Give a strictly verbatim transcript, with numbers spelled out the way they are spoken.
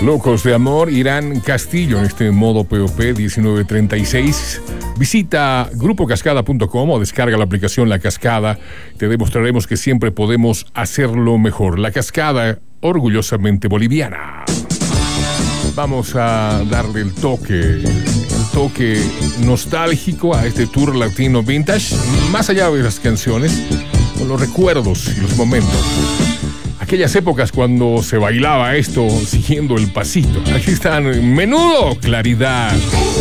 Locos de Amor, Irán Castillo en este modo P O P diecinueve treinta y seis. Visita grupo cascada punto com o descarga la aplicación La Cascada. Te demostraremos que siempre podemos hacerlo mejor. La Cascada, orgullosamente boliviana. Vamos a darle el toque, el toque nostálgico a este tour latino vintage, más allá de las canciones, con los recuerdos y los momentos. Aquellas épocas cuando se bailaba esto siguiendo el pasito. Aquí están Menudo, Claridad.